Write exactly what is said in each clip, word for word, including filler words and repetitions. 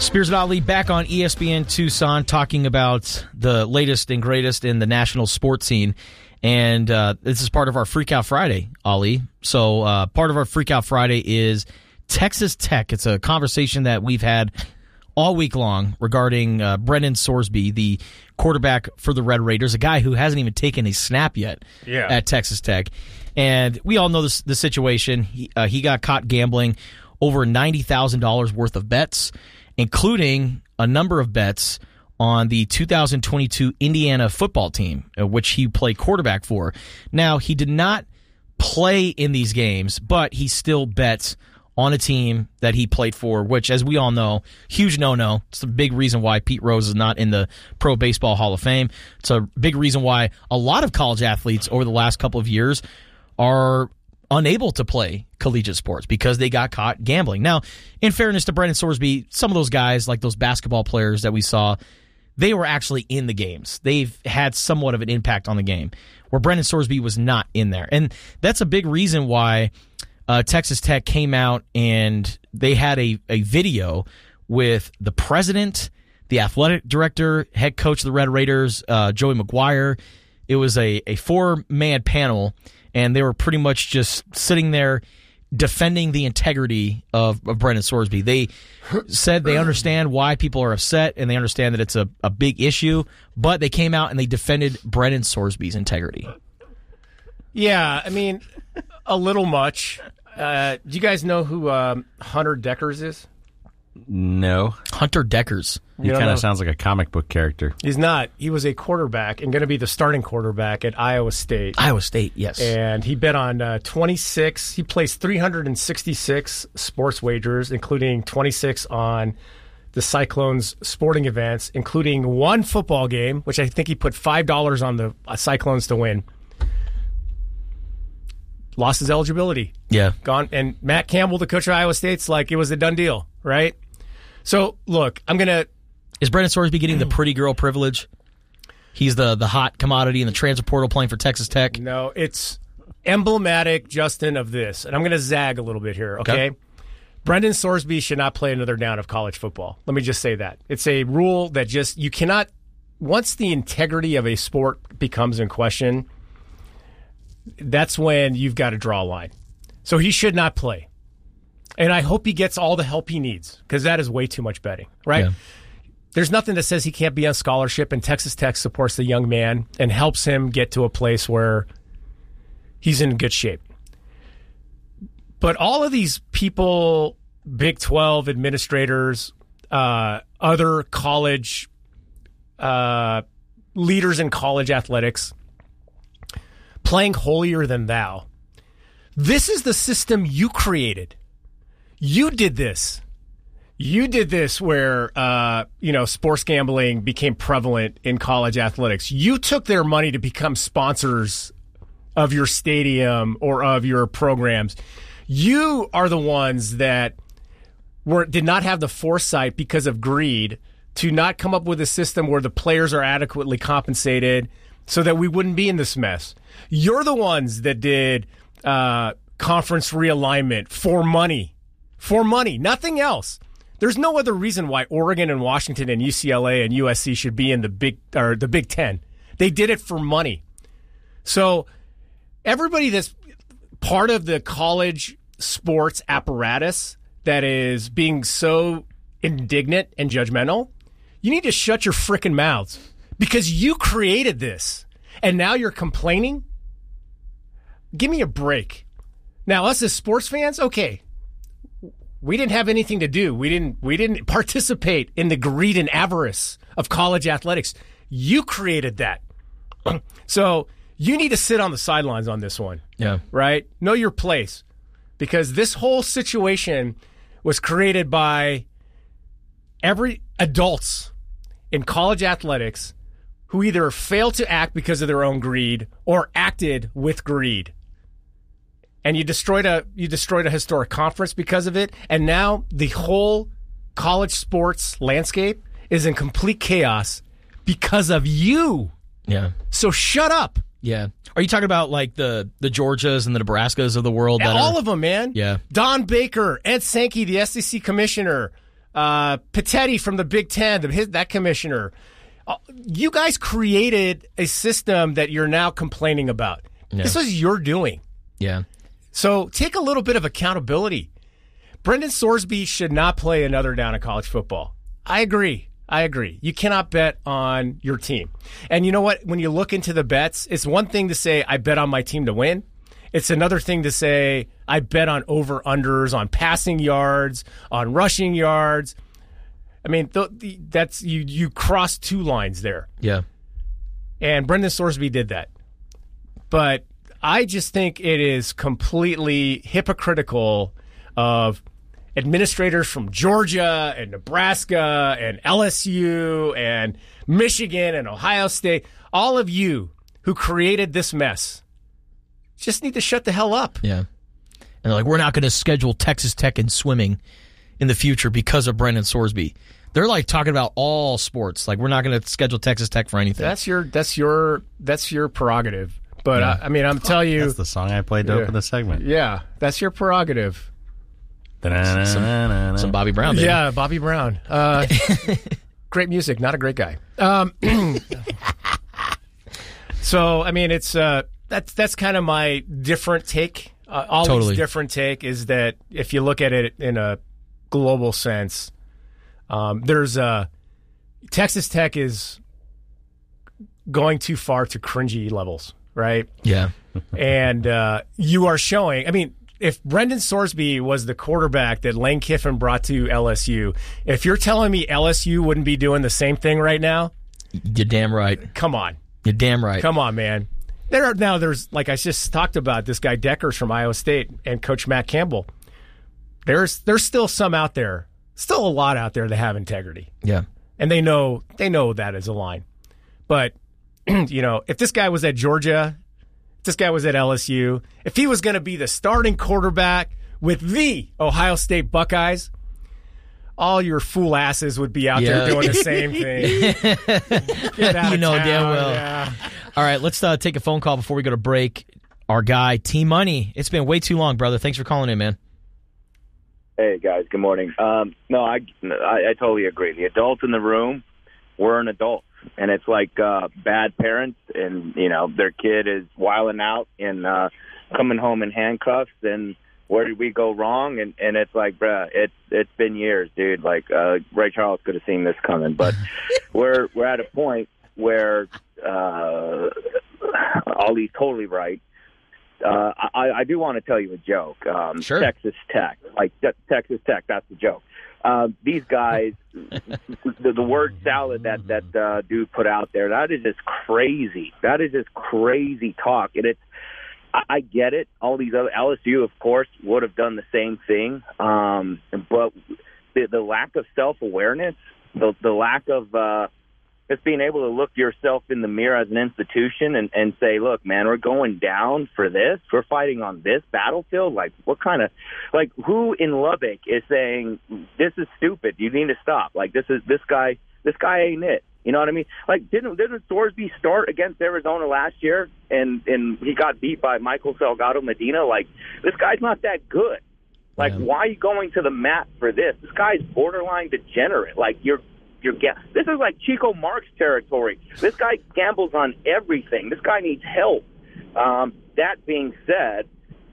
Spears and Ali back on E S P N Tucson talking about the latest and greatest in the national sports scene. And uh, this is part of our Freak Out Friday, Ali. So uh, part of our Freak Out Friday is Texas Tech. It's a conversation that we've had all week long regarding uh, Brendan Sorsby, the quarterback for the Red Raiders, a guy who hasn't even taken a snap yet yeah. at Texas Tech. And we all know this, the situation. He, uh, he got caught gambling over ninety thousand dollars worth of bets, including a number of bets on the two thousand twenty-two Indiana football team, which he played quarterback for. Now, he did not play in these games, but he still bets on a team that he played for, which, as we all know, huge no-no. It's the big reason why Pete Rose is not in the Pro Baseball Hall of Fame. It's a big reason why a lot of college athletes over the last couple of years are unable to play collegiate sports because they got caught gambling. Now, in fairness to Brendan Sorsby, some of those guys, like those basketball players that we saw, they were actually in the games. They've had somewhat of an impact on the game, where Brendan Sorsby was not in there. And that's a big reason why uh, Texas Tech came out and they had a, a video with the president, the athletic director, head coach of the Red Raiders, uh, Joey McGuire. It was a, a four-man panel, and they were pretty much just sitting there defending the integrity of, of Brendan Sorsby. They said they understand why people are upset, and they understand that it's a, a big issue, but they came out and they defended Brendan Sorsby's integrity. Yeah, I mean, a little much. Uh, do you guys know who um, Hunter Deckers is? No. Hunter Deckers. He kind of sounds like a comic book character. He's not. He was a quarterback and going to be the starting quarterback at Iowa State. Iowa State, yes. And he bet on uh, twenty-six. He placed three hundred sixty-six sports wagers, including twenty-six on the Cyclones sporting events, including one football game, which I think he put five dollars on the uh, Cyclones to win. Lost his eligibility. Yeah. Gone. And Matt Campbell, the coach of Iowa State's like, it was a done deal, right? So, look, I'm going to... Is Brendan Sorsby getting the pretty girl privilege? He's the, the hot commodity in the transfer portal playing for Texas Tech? No, it's emblematic, Justin, of this. And I'm going to zag a little bit here, okay? okay? Brendan Sorsby should not play another down of college football. Let me just say that. It's a rule that just, you cannot... Once the integrity of a sport becomes in question, that's when you've got to draw a line. So he should not play. And I hope he gets all the help he needs, because that is way too much betting, right? Yeah. There's nothing that says he can't be on scholarship, and Texas Tech supports the young man and helps him get to a place where he's in good shape. But all of these people, Big twelve administrators, uh, other college uh, leaders in college athletics, playing holier than thou. This is the system you created. You did this. You did this where, uh, you know, sports gambling became prevalent in college athletics. You took their money to become sponsors of your stadium or of your programs. You are the ones that were did not have the foresight because of greed to not come up with a system where the players are adequately compensated so that we wouldn't be in this mess. You're the ones that did uh, conference realignment for money. For money, nothing else. There's no other reason why Oregon and Washington and U C L A and U S C should be in the Big or the Big Ten. They did it for money. So everybody that's part of the college sports apparatus that is being so indignant and judgmental, you need to shut your frickin' mouths, because you created this and now you're complaining. Give me a break. Now, us as sports fans, okay. We didn't have anything to do. We didn't we didn't participate in the greed and avarice of college athletics. You created that. So you need to sit on the sidelines on this one. Yeah. Right? Know your place. Because this whole situation was created by every adults in college athletics who either failed to act because of their own greed or acted with greed. And you destroyed a you destroyed a historic conference because of it, and now the whole college sports landscape is in complete chaos because of you. Yeah. So shut up. Yeah. Are you talking about like the, the Georgias and the Nebraskas of the world? That All are, of them, man. Yeah. Don Baker, Ed Sankey, the S E C commissioner, uh, Patetti from the Big Ten, the, his, that commissioner. Uh, you guys created a system that you're now complaining about. Yeah. This was your doing. Yeah. So take a little bit of accountability. Brendan Sorsby should not play another down in college football. I agree. I agree. You cannot bet on your team. And you know what? When you look into the bets, it's one thing to say, I bet on my team to win. It's another thing to say, I bet on over-unders, on passing yards, on rushing yards. I mean, th- th- that's you, you cross two lines there. Yeah. And Brendan Sorsby did that. But I just think it is completely hypocritical of administrators from Georgia and Nebraska and L S U and Michigan and Ohio State, all of you who created this mess, just need to shut the hell up. Yeah. And they're like, we're not going to schedule Texas Tech in swimming in the future because of Brendan Sorsby. They're like talking about all sports. Like, we're not going to schedule Texas Tech for anything. That's your that's your that's your prerogative. But yeah. I, I mean, I'm telling you, that's the song I played to yeah, open the segment. Yeah, that's your prerogative. Some, some Bobby Brown, baby. Yeah, Bobby Brown. Uh, great music, not a great guy. Um, so, I mean, it's uh, that's that's kind of my different take. Uh, always totally. different take is that if you look at it in a global sense, um, there's a Texas Tech is going too far to cringy levels, right? Yeah, and uh, you are showing. I mean. If Brendan Sorsby was the quarterback that Lane Kiffin brought to L S U, if you're telling me L S U wouldn't be doing the same thing right now, you're damn right. Come on, you're damn right. Come on, man. There are now. There's like I just talked about this guy Deckers from Iowa State and Coach Matt Campbell. There's there's still some out there, still a lot out there that have integrity. Yeah, and they know they know that is a line. But you know, if this guy was at Georgia. This guy was at L S U. If he was going to be the starting quarterback with the Ohio State Buckeyes, all your fool asses would be out yeah. there doing the same thing. Get out you of know town. damn well. Yeah. All right, let's uh, take a phone call before we go to break. Our guy, T Money. It's been way too long, brother. Thanks for calling in, man. Hey, guys. Good morning. Um, no, I, I, I totally agree. The adults in the room were an adult. And it's like uh, bad parents and, you know, their kid is wilding out and uh, coming home in handcuffs. And where did we go wrong? And, and it's like, bruh, it's it's been years, dude. Like, uh, Ray Charles could have seen this coming. But we're we're at a point where uh, Ollie's totally right. Uh, I, I do want to tell you a joke. Um, sure. Texas Tech. Like, Texas Tech, that's the joke. Uh, these guys, the, the word salad that that uh, dude put out there, that is just crazy. That is just crazy talk. And it's, I, I get it. All these other L S U, of course, would have done the same thing. Um, but the, the lack of self-awareness, the, the lack of uh, just being able to look yourself in the mirror as an institution and, and say, look, man, we're going down for this. We're fighting on this battlefield. Like, what kind of, like, who in Lubbock is saying, this is stupid, you need to stop? Like, this is, this guy, this guy ain't it. You know what I mean? Like, didn't, didn't Sorsby start against Arizona last year and, and he got beat by Michael Salgado Medina? Like, this guy's not that good. Like, yeah. Why are you going to the mat for this? This guy's borderline degenerate. Like, you're, You're, this is like Chico Marx territory. This guy gambles on everything. This guy needs help. Um, that being said,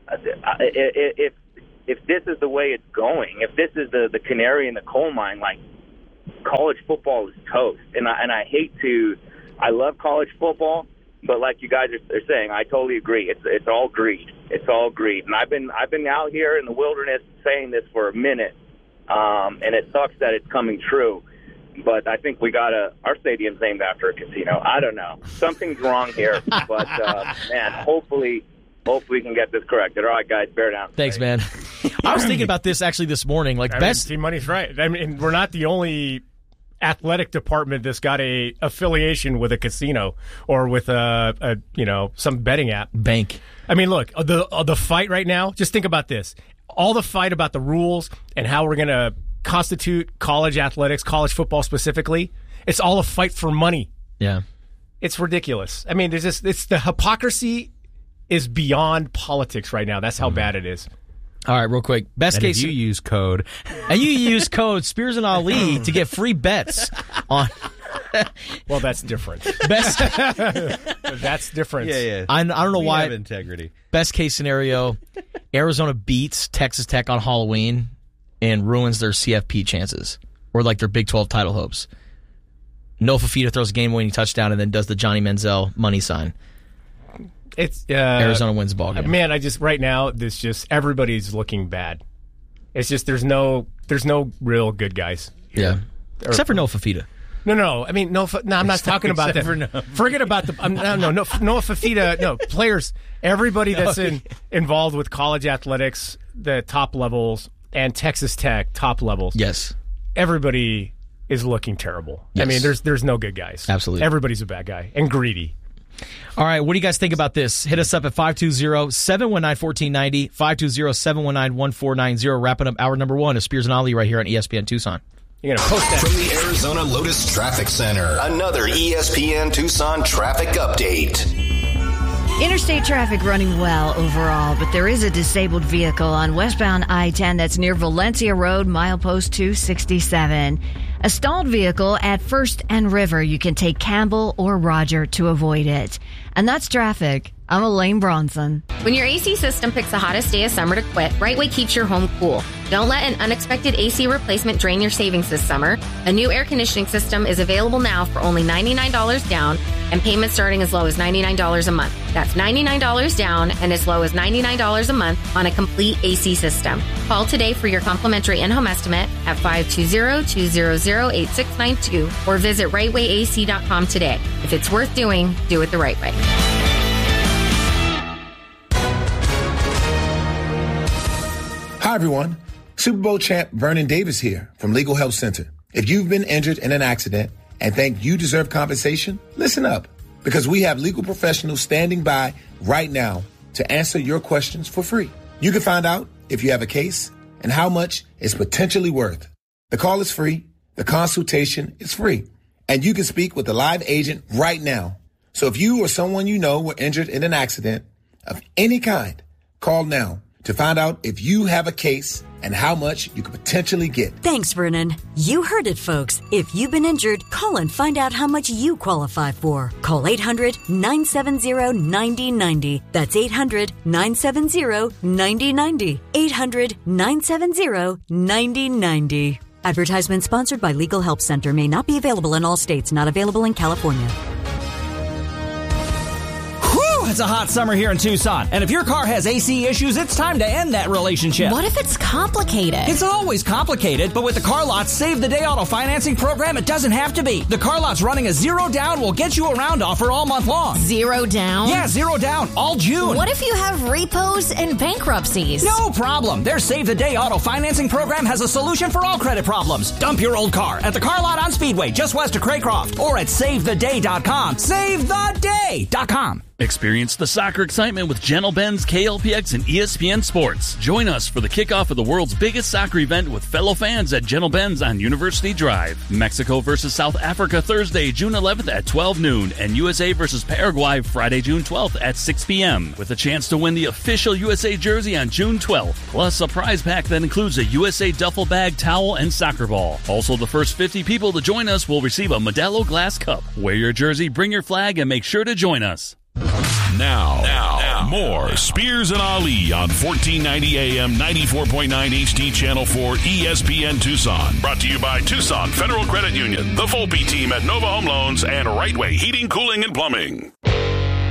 if if this is the way it's going, if this is the, the canary in the coal mine, like, college football is toast. And I, and I hate to – I love college football, but like you guys are, are saying, I totally agree. It's it's all greed. It's all greed. And I've been I've been out here in the wilderness saying this for a minute, um, and it sucks that it's coming true. But I think we got a, our stadium's named after a casino. I don't know. Something's wrong here. But, uh, man, hopefully, hopefully we can get this corrected. All right, guys, bear down. Thanks, man. I was thinking about this actually this morning. Like, I best. mean, Team Money's right. I mean, we're not the only athletic department that's got a affiliation with a casino or with a, a you know, some betting app. Bank. I mean, look, the, the fight right now, just think about this. All the fight about the rules and how we're going to constitute college athletics, college football specifically, it's all a fight for money. Yeah. It's ridiculous. I mean, there's just, it's the hypocrisy is beyond politics right now. That's how mm-hmm. bad it is. All right, real quick. Best And case if you use code. and you use code Spears and Ali to get free bets on Well, that's different. best. That's different. yeah. I, I don't know We why. have integrity. Best case scenario, Arizona beats Texas Tech on Halloween and ruins their C F P chances or like their Big twelve title hopes. Noah Fifita throws a game-winning touchdown and then does the Johnny Manziel money sign. It's uh, Arizona wins the ball game. Man, I just right now this just everybody's looking bad. It's just there's no there's no real good guys. Yeah, except for Noah Fifita. No, no, I mean no. No, I'm not talking about that. for no- Forget about the. I'm, no, no, no. Noah Fifita. No players. Everybody that's in involved with college athletics, the top levels, and Texas Tech top levels. Yes, Everybody is looking terrible. Yes. I mean, there's there's no good guys. Absolutely. Everybody's a bad guy and greedy. All right, what do you guys think about this? Hit us up at five two zero, seven one nine, one four nine zero, five two zero, seven one nine, one four nine zero. Wrapping up hour number one of Spears and Ali right here on E S P N Tucson. You're gonna post that From the Arizona Lotus Traffic Center, another E S P N Tucson traffic update. Interstate traffic running well overall, but there is a disabled vehicle on westbound I ten that's near Valencia Road, milepost two sixty-seven. A stalled vehicle at First and River. You can take Campbell or Roger to avoid it. And that's traffic. I'm Elaine Bronson. When your A C system picks the hottest day of summer to quit, Rightway keeps your home cool. Don't let an unexpected A C replacement drain your savings this summer. A new air conditioning system is available now for only ninety-nine dollars down and payments starting as low as ninety-nine dollars a month. That's ninety-nine dollars down and as low as ninety-nine dollars a month on a complete A C system. Call today for your complimentary in-home estimate at five two zero, two zero zero, eight six nine two or visit right way A C dot com today. If it's worth doing, do it the right way. Hi, everyone. Super Bowl champ Vernon Davis here from Legal Help Center. If you've been injured in an accident and think you deserve compensation, listen up, because we have legal professionals standing by right now to answer your questions for free. You can find out if you have a case and how much it's potentially worth. The call is free. The consultation is free. And you can speak with a live agent right now. So if you or someone you know were injured in an accident of any kind, call now to find out if you have a case and how much you could potentially get. Thanks, Vernon. You heard it, folks. If you've been injured, call and find out how much you qualify for. Call eight hundred, nine seven zero, nine zero nine zero. That's eight hundred, nine seven zero, nine zero nine zero. eight hundred, nine seven zero, nine zero nine zero. Advertisement sponsored by Legal Help Center. May not be available in all states. Not available in California. It's a hot summer here in Tucson, and if your car has A C issues, it's time to end that relationship. What if it's complicated? It's always complicated, but with the Car Lot's Save the Day Auto Financing Program, it doesn't have to be. The Car Lot's running a zero down will get you around offer all month long. Zero down? Yeah, zero down, all June. What if you have repos and bankruptcies? No problem. Their Save the Day Auto Financing Program has a solution for all credit problems. Dump your old car at the Car Lot on Speedway, just west of Craycroft, or at save the day dot com. save the day dot com. Experience the soccer excitement with Gentle Benz, K L P X, and E S P N Sports. Join us for the kickoff of the world's biggest soccer event with fellow fans at Gentle Benz on University Drive. Mexico versus South Africa Thursday, June eleventh at twelve noon, and U S A versus Paraguay Friday, June twelfth at six p.m. with a chance to win the official U S A jersey on June twelfth, plus a prize pack that includes a U S A duffel bag, towel, and soccer ball. Also, the first fifty people to join us will receive a Modelo glass cup. Wear your jersey, bring your flag, and make sure to join us. Now, now, now, more Spears and Ali on fourteen ninety A M, ninety-four point nine H D Channel four, E S P N Tucson. Brought to you by Tucson Federal Credit Union, the Volpe team at Nova Home Loans, and Rightway Heating, Cooling, and Plumbing.